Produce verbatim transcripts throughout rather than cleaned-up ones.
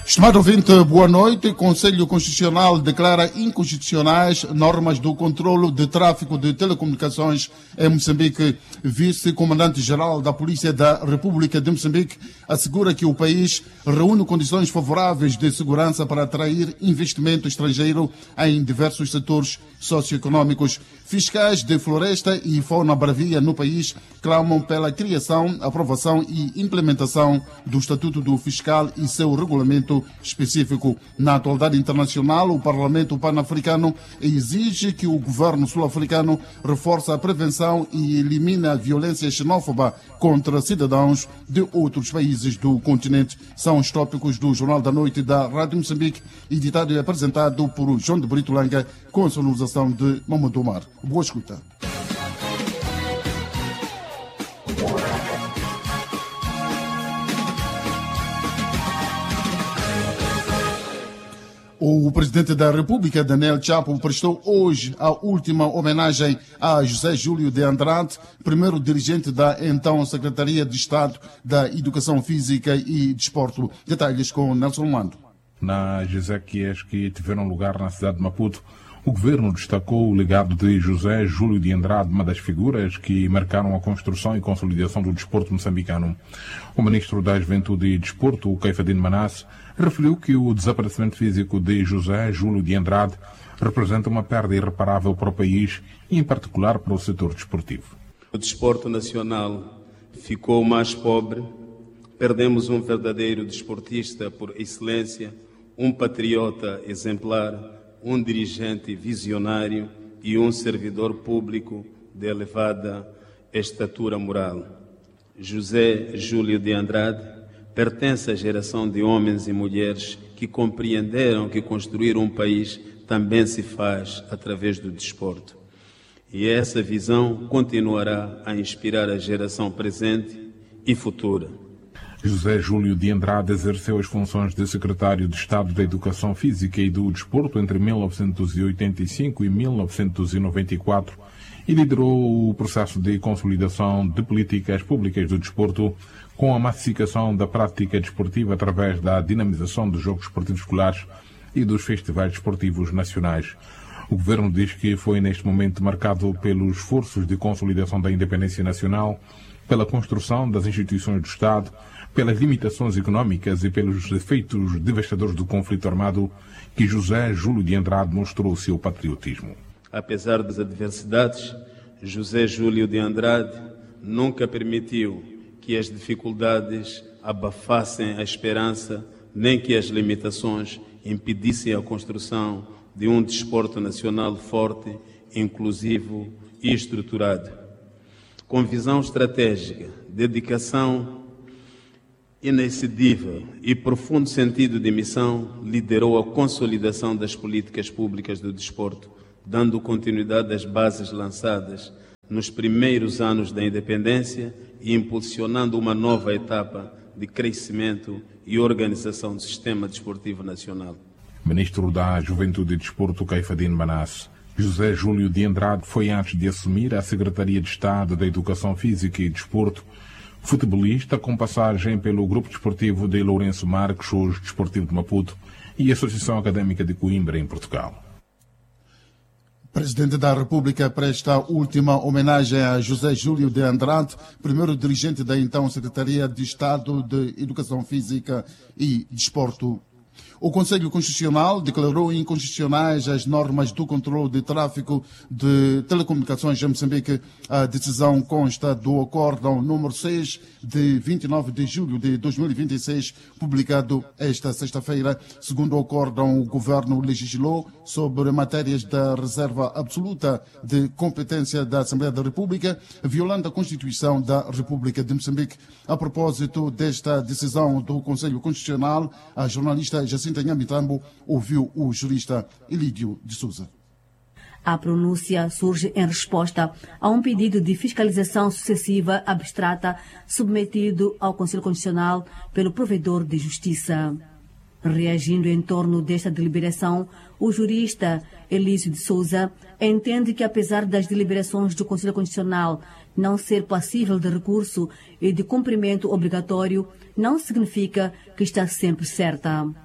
Estimado ouvinte, boa noite. O Conselho Constitucional declara inconstitucionais normas do controlo de tráfico de telecomunicações em Moçambique. Vice-comandante-geral da Polícia da República de Moçambique assegura que o país reúne condições favoráveis de segurança para atrair investimento estrangeiro em diversos setores socioeconômicos. Fiscais de floresta e fauna bravia no país clamam pela criação, aprovação e implementação do Estatuto do Fiscal e seu regulamento específico. Na atualidade internacional, o Parlamento Pan-Africano exige que o governo sul-africano reforce a prevenção e elimine a violência xenófoba contra cidadãos de outros países do continente. São os tópicos do Jornal da Noite da Rádio Moçambique, editado e apresentado por João de Brito Langa, com a sonorização de Mamadou Mar. Boa escuta. O presidente da República, Daniel Chapo, prestou hoje a última homenagem a José Júlio de Andrade, primeiro dirigente da então Secretaria de Estado da Educação Física e Desporto. Detalhes com Nelson Mando. Nas exéquias que tiveram lugar na cidade de Maputo, o governo destacou o legado de José Júlio de Andrade, uma das figuras que marcaram a construção e consolidação do desporto moçambicano. O ministro da Juventude e Desporto, o Caifadine Manasse, referiu que o desaparecimento físico de José Júlio de Andrade representa uma perda irreparável para o país e, em particular, para o setor desportivo. O desporto nacional ficou mais pobre, perdemos um verdadeiro desportista por excelência, um patriota exemplar, um dirigente visionário e um servidor público de elevada estatura moral. José Júlio de Andrade pertence à geração de homens e mulheres que compreenderam que construir um país também se faz através do desporto. E essa visão continuará a inspirar a geração presente e futura. José Júlio de Andrade exerceu as funções de secretário de Estado da Educação Física e do Desporto entre mil novecentos e oitenta e cinco e mil novecentos e noventa e quatro e liderou o processo de consolidação de políticas públicas do desporto com a massificação da prática desportiva através da dinamização dos Jogos Esportivos Escolares e dos festivais desportivos nacionais. O governo diz que foi neste momento marcado pelos esforços de consolidação da independência nacional, pela construção das instituições do Estado, pelas limitações económicas e pelos efeitos devastadores do conflito armado que José Júlio de Andrade mostrou o seu patriotismo. Apesar das adversidades, José Júlio de Andrade nunca permitiu que as dificuldades abafassem a esperança, nem que as limitações impedissem a construção de um desporto nacional forte, inclusivo e estruturado. Com visão estratégica, dedicação inexcedível e profundo sentido de missão, liderou a consolidação das políticas públicas do desporto, dando continuidade às bases lançadas nos primeiros anos da independência e impulsionando uma nova etapa de crescimento e organização do sistema desportivo nacional. Ministro da Juventude e Desporto, Caifadine Manasse. José Júlio de Andrade foi, antes de assumir a Secretaria de Estado da Educação Física e Desporto, futebolista com passagem pelo Grupo Desportivo de Lourenço Marques, hoje Desportivo de Maputo, e a Associação Académica de Coimbra, em Portugal. O Presidente da República presta última homenagem a José Júlio de Andrade, primeiro dirigente da então Secretaria de Estado de Educação Física e Desporto. O Conselho Constitucional declarou inconstitucionais as normas do controle de tráfico de telecomunicações em Moçambique. A decisão consta do acórdão número seis de vinte e nove de julho de dois mil e vinte e seis, publicado esta sexta-feira. Segundo o acórdão, o governo legislou sobre matérias da reserva absoluta de competência da Assembleia da República, violando a Constituição da República de Moçambique. A propósito desta decisão do Conselho Constitucional, a jornalista Jacinta Nhamitambo ouviu o jurista Elídio de Souza. A pronúncia surge em resposta a um pedido de fiscalização sucessiva abstrata submetido ao Conselho Constitucional pelo provedor de justiça. Reagindo em torno desta deliberação, o jurista Elídio de Souza entende que, apesar das deliberações do Conselho Constitucional não ser passível de recurso e de cumprimento obrigatório, não significa que está sempre certa.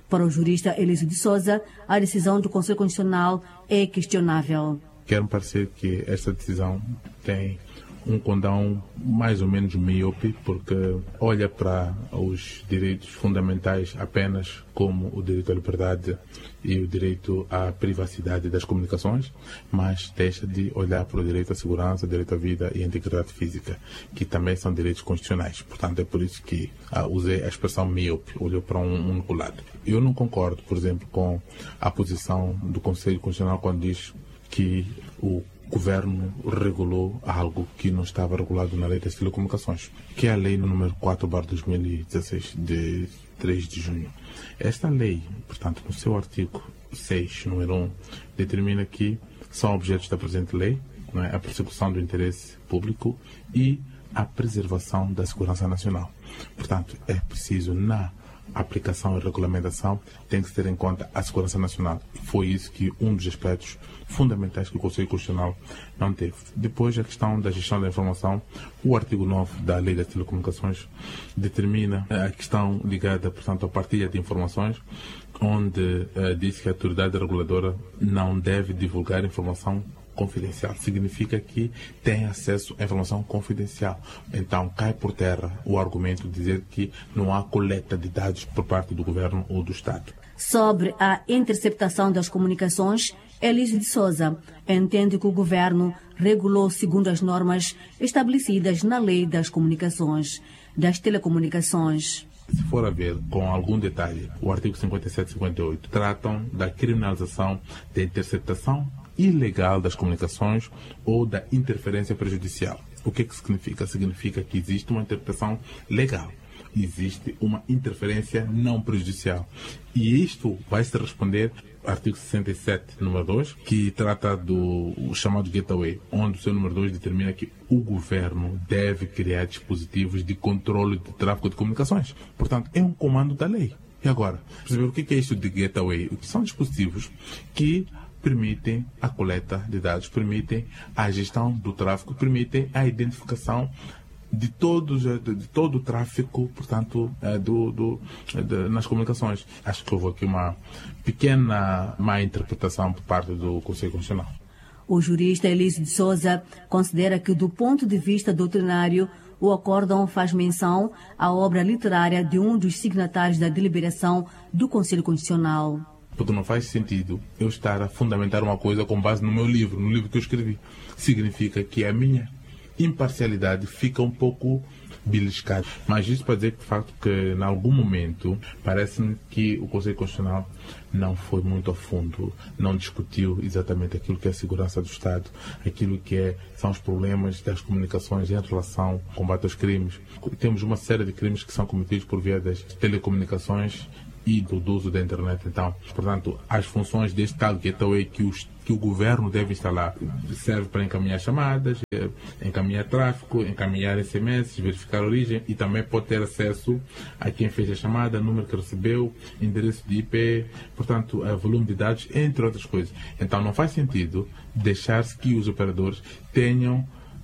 Para o jurista Elísio de Souza, a decisão do Conselho Constitucional é questionável. Quer-me parecer que esta decisão tem um condão mais ou menos míope, porque olha para os direitos fundamentais apenas como o direito à liberdade e o direito à privacidade das comunicações, mas deixa de olhar para o direito à segurança, direito à vida e à integridade física, que também são direitos constitucionais. Portanto, é por isso que ah, usei a expressão míope, olhou para um único lado. Eu não concordo, por exemplo, com a posição do Conselho Constitucional quando diz que o o governo regulou algo que não estava regulado na Lei das Telecomunicações, que é a Lei número quatro barra dois mil e dezesseis, de três de junho. Esta lei, portanto, no seu artigo seis, número um, determina que são objetos da presente lei, não é, a persecução do interesse público e a preservação da segurança nacional. Portanto, é preciso, na aplicação e regulamentação, tem que se ter em conta a segurança nacional. Foi isso que um dos aspectos fundamentais que o Conselho Constitucional não teve. Depois, a questão da gestão da informação, o artigo nove da Lei das Telecomunicações determina a questão ligada, portanto, à partilha de informações, onde uh, diz que a autoridade reguladora não deve divulgar informação confidencial. Significa que tem acesso à informação confidencial. Então, cai por terra o argumento de dizer que não há coleta de dados por parte do governo ou do Estado. Sobre a interceptação das comunicações, Elísio de Souza entende que o governo regulou segundo as normas estabelecidas na Lei das Comunicações, das Telecomunicações. Se for a ver com algum detalhe, o artigo cinquenta e sete e cinquenta e oito tratam da criminalização da interceptação ilegal das comunicações ou da interferência prejudicial. O que, que significa? Significa que existe uma interpretação legal, existe uma interferência não prejudicial. E isto vai se responder ao artigo sessenta e sete, número dois, que trata do chamado gateway, onde o seu número dois determina que o governo deve criar dispositivos de controle de tráfego de comunicações. Portanto, é um comando da lei. E agora, perceber o que é isto de gateway? São dispositivos que permitem a coleta de dados, permitem a gestão do tráfego, permitem a identificação de, todos, de todo o tráfego, portanto, do, do, de, nas comunicações. Acho que houve aqui uma pequena má interpretação por parte do Conselho Constitucional. O jurista Elísio de Souza considera que, do ponto de vista doutrinário, o acórdão faz menção à obra literária de um dos signatários da deliberação do Conselho Constitucional. Porque não faz sentido eu estar a fundamentar uma coisa com base no meu livro, no livro que eu escrevi. Significa que a minha imparcialidade fica um pouco beliscada. Mas isso para dizer que, de facto, que em algum momento parece-me que o Conselho Constitucional não foi muito a fundo, não discutiu exatamente aquilo que é a segurança do Estado, aquilo que é, são os problemas das comunicações em relação ao combate aos crimes. Temos uma série de crimes que são cometidos por via das telecomunicações e do uso da internet. Então, portanto, as funções deste tal gateway que, os, que o governo deve instalar serve para encaminhar chamadas, encaminhar tráfego, encaminhar S M S, verificar a origem e também pode ter acesso a quem fez a chamada, número que recebeu, endereço de I P, portanto, volume de dados, entre outras coisas. Então, não faz sentido deixar-se que os operadores tenham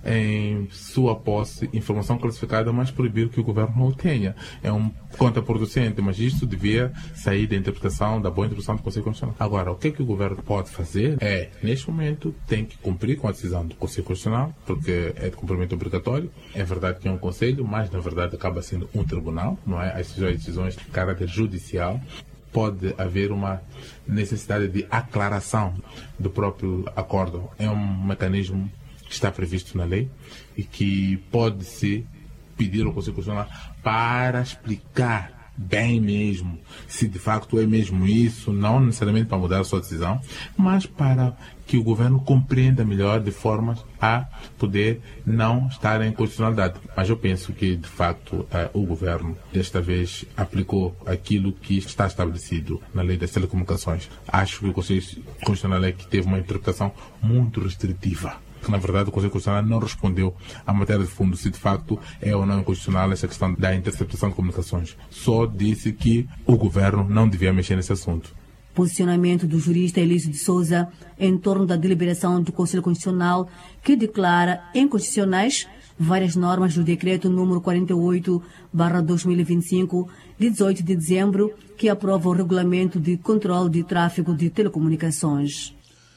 em sua posse informação classificada, mas proibir que o governo não o tenha. É um contraproducente, mas isto devia sair da interpretação, da boa interpretação do Conselho Constitucional. Agora, o que é que o governo pode fazer é, neste momento, tem que cumprir com a decisão do Conselho Constitucional, porque é de cumprimento obrigatório. É verdade que é um conselho, mas na verdade acaba sendo um tribunal, não é? As decisões de caráter judicial. Pode haver uma necessidade de aclaração do próprio acordo. É um mecanismo que está previsto na lei e que pode-se pedir ao Conselho Constitucional para explicar bem mesmo se de facto é mesmo isso, não necessariamente para mudar a sua decisão, mas para que o governo compreenda melhor de forma a poder não estar em constitucionalidade. Mas eu penso que, de facto, o governo desta vez aplicou aquilo que está estabelecido na Lei das Telecomunicações. Acho que o Conselho Constitucional é que teve uma interpretação muito restritiva. Na verdade, o Conselho Constitucional não respondeu à matéria de fundo se de facto é ou não inconstitucional essa questão da interceptação de comunicações. Só disse que o governo não devia mexer nesse assunto. Posicionamento do jurista Elísio de Souza em torno da deliberação do Conselho Constitucional que declara inconstitucionais várias normas do Decreto número quarenta e oito barra dois mil e vinte e cinco, de dezoito de dezembro, que aprova o Regulamento de Controle de Tráfego de Telecomunicações.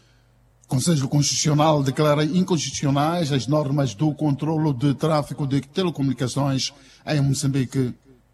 O Conselho Constitucional declara inconstitucionais as normas do controlo de tráfego de telecomunicações em Moçambique.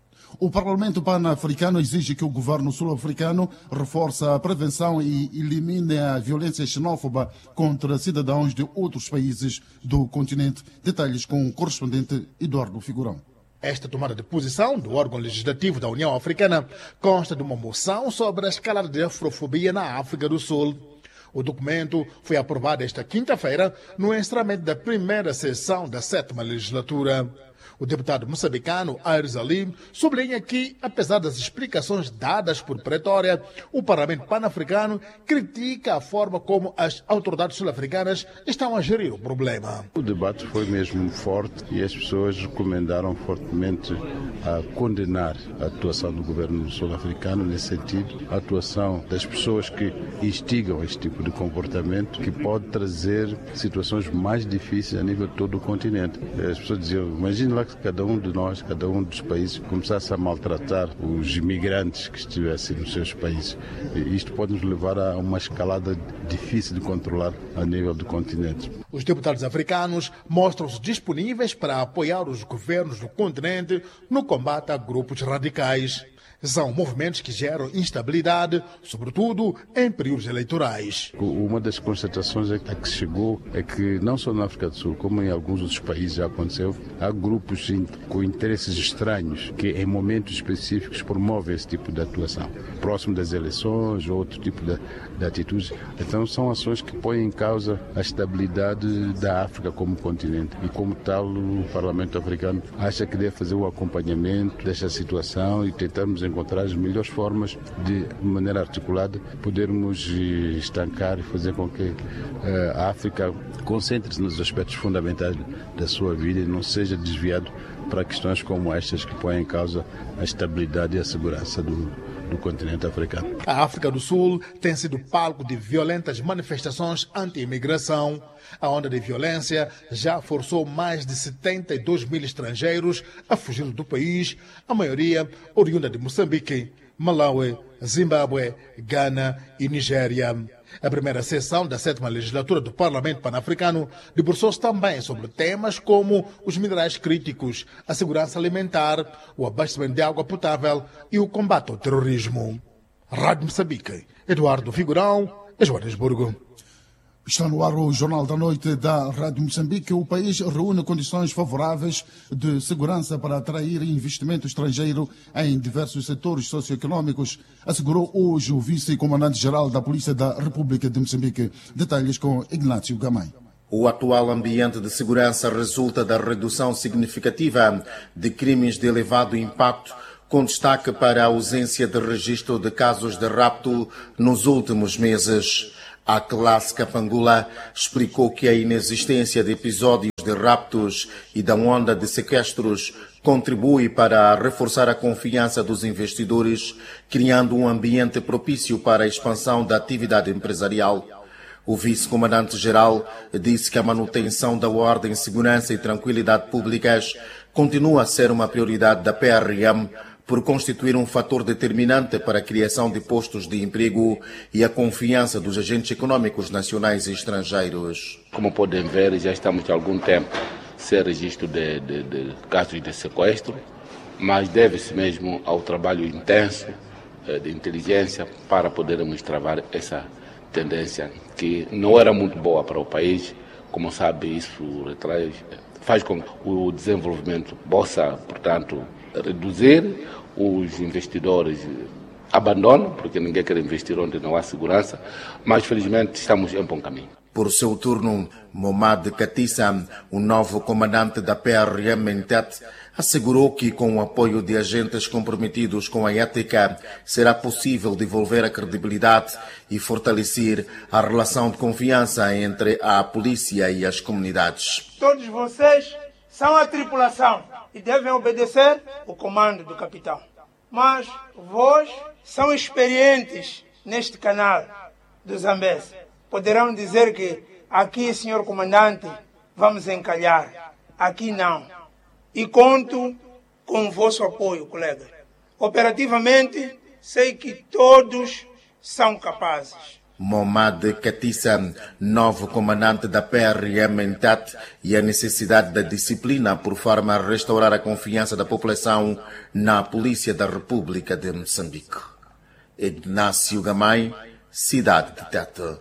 O Parlamento Pan-Africano exige que o governo sul-africano reforce a prevenção e elimine a violência xenófoba contra cidadãos de outros países do continente. Detalhes com o correspondente Eduardo Figurão. Esta tomada de posição do órgão legislativo da União Africana consta de uma moção sobre a escalada de afrofobia na África do Sul. O documento foi aprovado esta quinta-feira no encerramento da primeira sessão da sétima legislatura. O deputado moçambicano Aires Ali sublinha que, apesar das explicações dadas por Pretória, o Parlamento Pan-Africano critica a forma como as autoridades sul-africanas estão a gerir o problema. O debate foi mesmo forte e as pessoas recomendaram fortemente a condenar a atuação do governo sul-africano nesse sentido, a atuação das pessoas que instigam este tipo de comportamento, que pode trazer situações mais difíceis a nível de todo o continente. As pessoas diziam, imagine lá que cada um de nós, cada um dos países, começasse a maltratar os imigrantes que estivessem nos seus países. E isto pode nos levar a uma escalada difícil de controlar a nível do continente. Os deputados africanos mostram-se disponíveis para apoiar os governos do continente no combate a grupos radicais. São movimentos que geram instabilidade, sobretudo em períodos eleitorais. Uma das constatações a que se chegou é que, não só na África do Sul, como em alguns outros países já aconteceu, há grupos com interesses estranhos que, em momentos específicos, promovem esse tipo de atuação. Próximo das eleições ou outro tipo de, de atitudes. Então, são ações que põem em causa a estabilidade da África como continente. E, como tal, o Parlamento Africano acha que deve fazer o acompanhamento desta situação e tentarmos encontrar as melhores formas de, de maneira articulada, podermos estancar e fazer com que a África concentre-se nos aspectos fundamentais da sua vida e não seja desviado para questões como estas que põem em causa a estabilidade e a segurança do, do continente africano. A África do Sul tem sido palco de violentas manifestações anti-imigração. A onda de violência já forçou mais de setenta e dois mil estrangeiros a fugir do país, a maioria oriunda de Moçambique, Malawi, Zimbábue, Gana e Nigéria. A primeira sessão da sétima legislatura do Parlamento Pan-Africano debruçou-se também sobre temas como os minerais críticos, a segurança alimentar, o abastecimento de água potável e o combate ao terrorismo. Rádio Moçambique, Eduardo Figurão, Joanesburgo. Está no ar o Jornal da Noite da Rádio Moçambique. O país reúne condições favoráveis de segurança para atrair investimento estrangeiro em diversos setores socioeconômicos, assegurou hoje o vice-comandante-geral da Polícia da República de Moçambique. Detalhes com Ignácio Gamay. O atual ambiente de segurança resulta da redução significativa de crimes de elevado impacto, com destaque para a ausência de registro de casos de rapto nos últimos meses. A classe Capangula explicou que a inexistência de episódios de raptos e da onda de sequestros contribui para reforçar a confiança dos investidores, criando um ambiente propício para a expansão da atividade empresarial. O vice-comandante-geral disse que a manutenção da ordem, segurança e tranquilidade públicas continua a ser uma prioridade da P R M, por constituir um fator determinante para a criação de postos de emprego e a confiança dos agentes econômicos nacionais e estrangeiros. Como podem ver, já estamos há algum tempo sem registro de, de, de casos de sequestro, mas deve-se mesmo ao trabalho intenso de inteligência para podermos travar essa tendência que não era muito boa para o país. Como sabe, isso retrai, faz com que o desenvolvimento possa, portanto, reduzir. Os investidores abandonam, porque ninguém quer investir onde não há segurança, mas felizmente estamos em bom caminho. Por seu turno, Momad Katissa, o novo comandante da P R M em Tete, assegurou que com o apoio de agentes comprometidos com a ética, será possível devolver a credibilidade e fortalecer a relação de confiança entre a polícia e as comunidades. Todos vocês são a tripulação e devem obedecer o comando do capitão. Mas vós são experientes neste canal do Zambeze, poderão dizer que aqui, senhor comandante, vamos encalhar. Aqui não. E conto com o vosso apoio, colega. Operativamente, sei que todos são capazes. Momad Katissa, novo comandante da P R M em Tete, e a necessidade da disciplina por forma a restaurar a confiança da população na Polícia da República de Moçambique. Ignácio Gamay, cidade de Tete.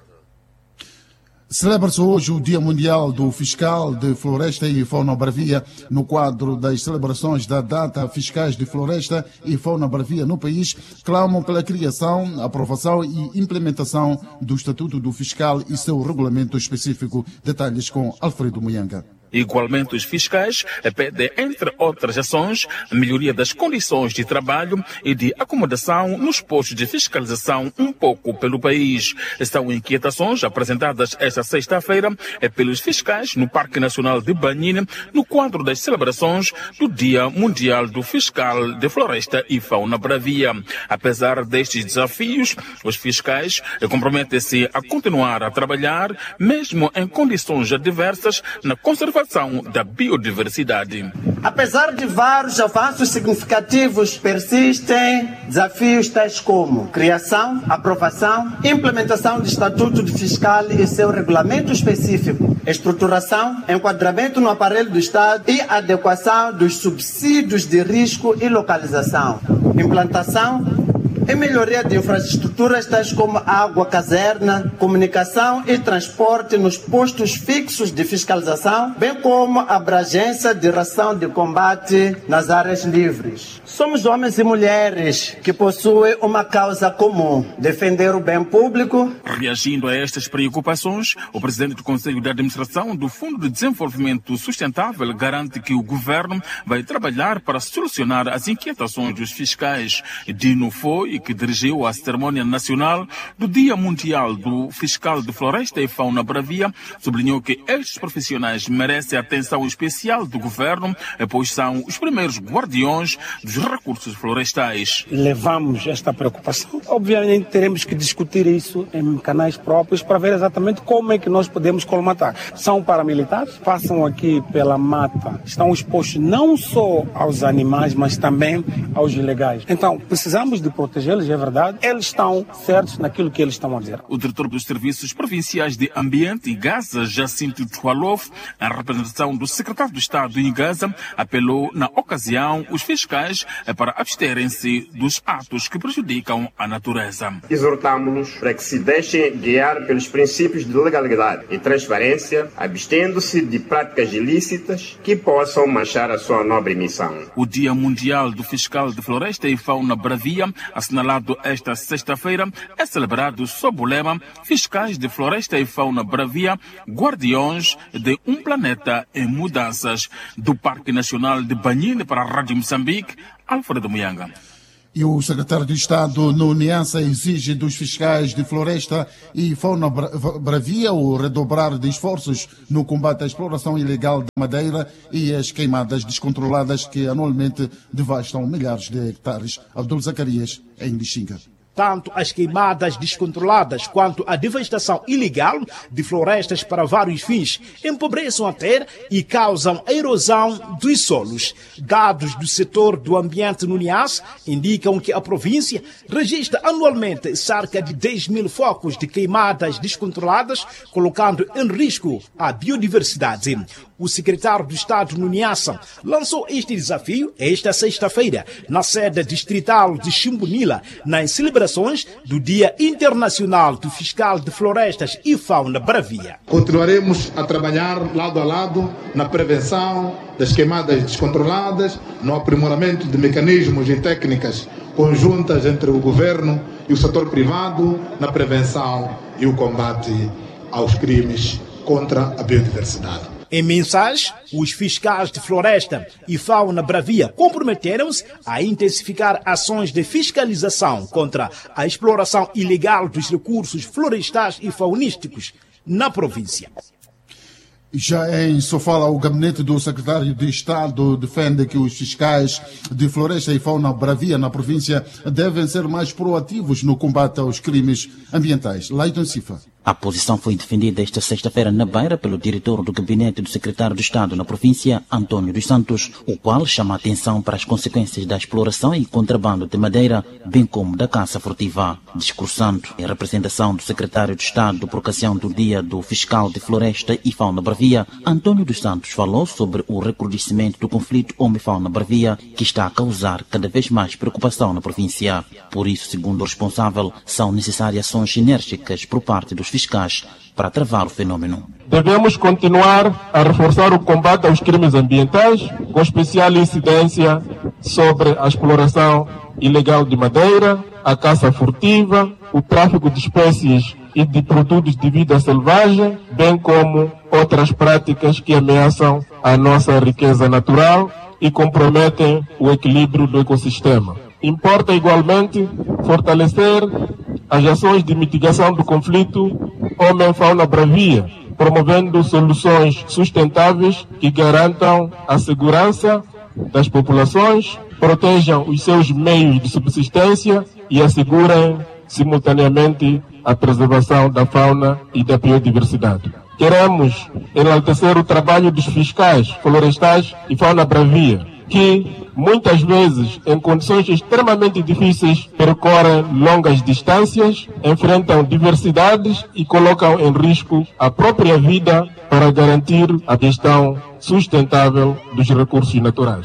Celebra-se hoje o Dia Mundial do Fiscal de Floresta e Fauna Bravia. No quadro das celebrações da data, fiscais de floresta e fauna bravia no país clamam pela criação, aprovação e implementação do Estatuto do Fiscal e seu regulamento específico. Detalhes com Alfredo Muyanga. Igualmente, os fiscais pedem, entre outras ações, a melhoria das condições de trabalho e de acomodação nos postos de fiscalização um pouco pelo país. São inquietações apresentadas esta sexta-feira pelos fiscais no Parque Nacional de Banhine, no quadro das celebrações do Dia Mundial do Fiscal de Floresta e Fauna Bravia. Apesar destes desafios, os fiscais comprometem-se a continuar a trabalhar, mesmo em condições adversas, na conservação da biodiversidade. Apesar de vários avanços significativos, persistem desafios tais como criação, aprovação, implementação do Estatuto de Fiscal e seu regulamento específico, estruturação, enquadramento no aparelho do Estado e adequação dos subsídios de risco e localização, implantação e melhoria de infraestruturas tais como água caserna, comunicação e transporte nos postos fixos de fiscalização, bem como abrangência de ração de combate nas áreas livres. Somos homens e mulheres que possuem uma causa comum, defender o bem público. Reagindo a estas preocupações, o presidente do Conselho de Administração do Fundo de Desenvolvimento Sustentável garante que o governo vai trabalhar para solucionar as inquietações dos fiscais. Dino foi que dirigiu a cerimônia nacional do Dia Mundial do Fiscal de Floresta e Fauna Bravia, sublinhou que estes profissionais merecem atenção especial do governo, pois são os primeiros guardiões dos recursos florestais. Levamos esta preocupação. Obviamente teremos que discutir isso em canais próprios para ver exatamente como é que nós podemos colmatar. São paramilitares, passam aqui pela mata, estão expostos não só aos animais, mas também aos ilegais. Então, precisamos de proteger eles, é verdade, eles estão certos naquilo que eles estão a dizer. O diretor dos Serviços Provinciais de Ambiente em Gaza, Jacinto Tualov, em representação do secretário do Estado em Gaza, apelou na ocasião os fiscais para absterem-se dos atos que prejudicam a natureza. Exortamos-los para que se deixem guiar pelos princípios de legalidade e transparência, abstendo-se de práticas ilícitas que possam manchar a sua nobre missão. O Dia Mundial do Fiscal de Floresta e Fauna Bravia, assinalado esta sexta-feira, é celebrado sob o lema Fiscais de Floresta e Fauna Bravia, Guardiões de um Planeta em Mudanças. Do Parque Nacional de Banhine para a Rádio Moçambique, Alfredo Muyanga. E o secretário de Estado no Niassa exige dos fiscais de floresta e fauna bravia o redobrar de esforços no combate à exploração ilegal da madeira e as queimadas descontroladas que anualmente devastam milhares de hectares. Abdul Zacarias, em Lixinga. Tanto as queimadas descontroladas quanto a devastação ilegal de florestas para vários fins empobrecem a terra e causam a erosão dos solos. Dados do setor do ambiente no Niassa indicam que a província registra anualmente cerca de dez mil focos de queimadas descontroladas, colocando em risco a biodiversidade. O secretário do Estado no Niassa lançou este desafio esta sexta-feira na sede distrital de Chimbunila, nas celebrações do Dia Internacional do Fiscal de Florestas e Fauna Bravia. Continuaremos a trabalhar lado a lado na prevenção das queimadas descontroladas, no aprimoramento de mecanismos e técnicas conjuntas entre o governo e o setor privado, na prevenção e o combate aos crimes contra a biodiversidade. Em mensagem, os fiscais de floresta e fauna bravia comprometeram-se a intensificar ações de fiscalização contra a exploração ilegal dos recursos florestais e faunísticos na província. Já em Sofala, o gabinete do secretário de Estado defende que os fiscais de floresta e fauna bravia na província devem ser mais proativos no combate aos crimes ambientais. Leiton Cifa. A posição foi defendida esta sexta-feira na Beira pelo diretor do gabinete do secretário de Estado na província, Antônio dos Santos, o qual chama a atenção para as consequências da exploração e contrabando de madeira, bem como da caça furtiva. Discursando em representação do secretário de Estado por ocasião do Dia do Fiscal de Floresta e Fauna Bravia, Antônio dos Santos falou sobre o recrudescimento do conflito homem-fauna bravia, que está a causar cada vez mais preocupação na província. Por isso, segundo o responsável, são necessárias ações enérgicas por parte dos fiscais para travar o fenômeno. Devemos continuar a reforçar o combate aos crimes ambientais, com especial incidência sobre a exploração ilegal de madeira, a caça furtiva, o tráfico de espécies e de produtos de vida selvagem, bem como outras práticas que ameaçam a nossa riqueza natural e comprometem o equilíbrio do ecossistema. Importa igualmente fortalecer as ações de mitigação do conflito homem-fauna bravia, promovendo soluções sustentáveis que garantam a segurança das populações, protejam os seus meios de subsistência e assegurem simultaneamente a preservação da fauna e da biodiversidade. Queremos enaltecer o trabalho dos fiscais florestais e fauna bravia, que muitas vezes, em condições extremamente difíceis, percorrem longas distâncias, enfrentam diversidades e colocam em risco a própria vida para garantir a gestão sustentável dos recursos naturais.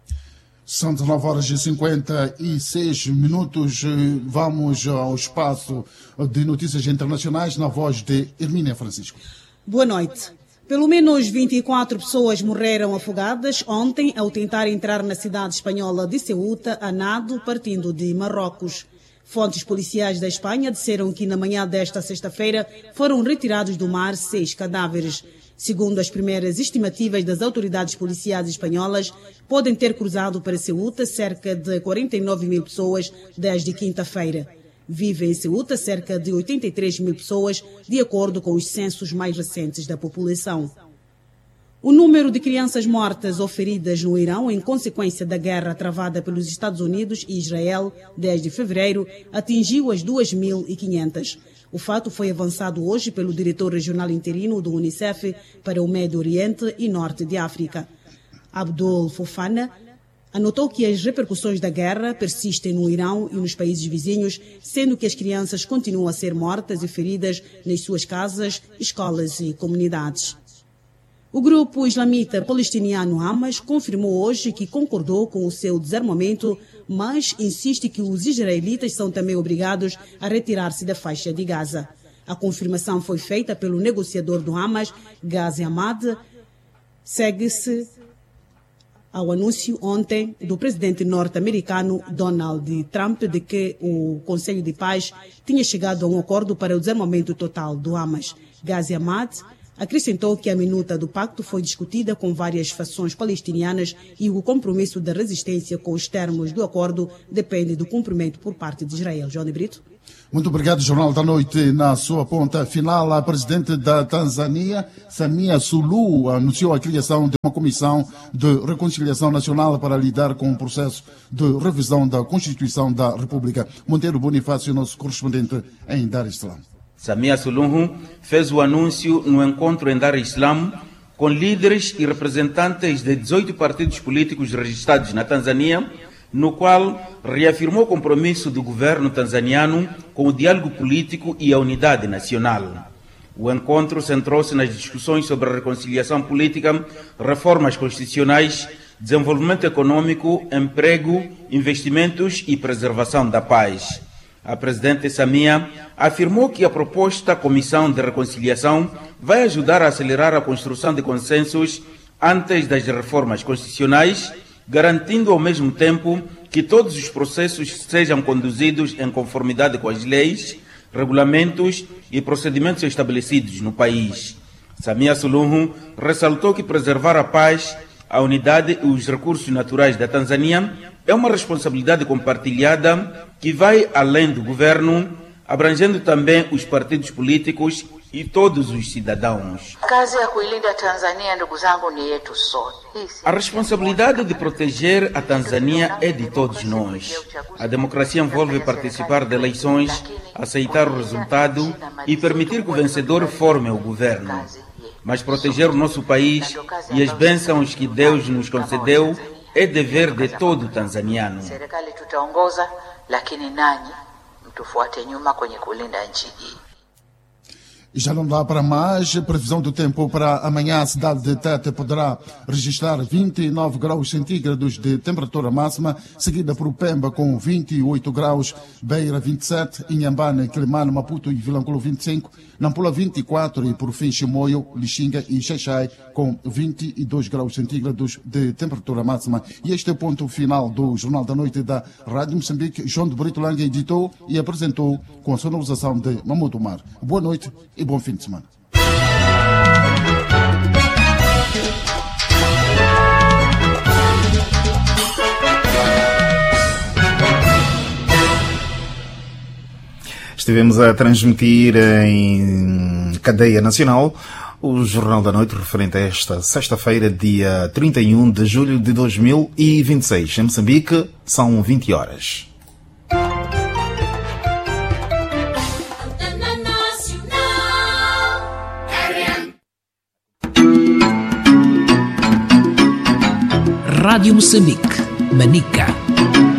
São dezenove horas e cinquenta e seis minutos. Vamos ao espaço de notícias internacionais na voz de Hermínia Francisco. Boa noite. Pelo menos vinte e quatro pessoas morreram afogadas ontem ao tentar entrar na cidade espanhola de Ceuta a nado, partindo de Marrocos. Fontes policiais da Espanha disseram que na manhã desta sexta-feira foram retirados do mar seis cadáveres. Segundo as primeiras estimativas das autoridades policiais espanholas, podem ter cruzado para Ceuta cerca de quarenta e nove mil pessoas desde quinta-feira. Vivem em Ceuta cerca de oitenta e três mil pessoas, de acordo com os censos mais recentes da população. O número de crianças mortas ou feridas no Irão em consequência da guerra travada pelos Estados Unidos e Israel desde fevereiro atingiu as duas mil e quinhentas. O fato foi avançado hoje pelo diretor regional interino do Unicef para o Médio Oriente e Norte de África. Abdul Fofana anotou que as repercussões da guerra persistem no Irão e nos países vizinhos, sendo que as crianças continuam a ser mortas e feridas nas suas casas, escolas e comunidades. O grupo islamita palestiniano Hamas confirmou hoje que concordou com o seu desarmamento, mas insiste que os israelitas são também obrigados a retirar-se da faixa de Gaza. A confirmação foi feita pelo negociador do Hamas, Ghazi Hamad. Segue-se ao anúncio ontem do presidente norte-americano Donald Trump de que o Conselho de Paz tinha chegado a um acordo para o desarmamento total do Hamas. Ghazi Hamad acrescentou que a minuta do pacto foi discutida com várias fações palestinianas e o compromisso da resistência com os termos do acordo depende do cumprimento por parte de Israel. João de Brito. Muito obrigado, Jornal da Noite. Na sua ponta final, a presidente da Tanzânia, Samia Suluhu, anunciou a criação de uma comissão de reconciliação nacional para lidar com o processo de revisão da Constituição da República. Monteiro Bonifácio, nosso correspondente em Dar es Salaam. Samia Suluhu fez o anúncio no encontro em Dar es Salaam com líderes e representantes de dezoito partidos políticos registrados na Tanzânia, no qual reafirmou o compromisso do governo tanzaniano com o diálogo político e a unidade nacional. O encontro centrou-se nas discussões sobre a reconciliação política, reformas constitucionais, desenvolvimento econômico, emprego, investimentos e preservação da paz. A presidente Samia afirmou que a proposta Comissão de Reconciliação vai ajudar a acelerar a construção de consensos antes das reformas constitucionais, garantindo ao mesmo tempo que todos os processos sejam conduzidos em conformidade com as leis, regulamentos e procedimentos estabelecidos no país. Samia Suluhu ressaltou que preservar a paz, a unidade e os recursos naturais da Tanzânia é uma responsabilidade compartilhada que vai além do governo, abrangendo também os partidos políticos e todos os cidadãos. Kazi ya kuilinda Tanzania, ndugu zangu, ni yetu sote. A responsabilidade de proteger a Tanzânia é de todos nós. A democracia envolve participar de eleições, aceitar o resultado e permitir que o vencedor forme o governo. Mas proteger o nosso país e as bênçãos que Deus nos concedeu é dever de todo tanzaniano. Serikali tutaongoza, lakini nanyi mtufuate nyuma kwenye kulinda nchi hii. Já não dá para mais. Previsão do tempo para amanhã. A cidade de Tete poderá registrar vinte e nove graus centígrados de temperatura máxima, seguida por Pemba com vinte e oito graus, Beira vinte e sete, Inhambane, Quelimane, Maputo e Vilanculo vinte e cinco, Nampula vinte e quatro e por fim Chimoio, Lixinga e Xaixai com vinte e dois graus centígrados de temperatura máxima. E este é o ponto final do Jornal da Noite da Rádio Moçambique. João de Brito Lange editou e apresentou com a sonorização de Mamudo Mar. Boa noite e bom fim de semana. Estivemos a transmitir em cadeia nacional o Jornal da Noite referente a esta sexta-feira, dia trinta e um de julho de dois mil e vinte e seis. Em Moçambique, são vinte horas. Rádio Moçambique, Manica.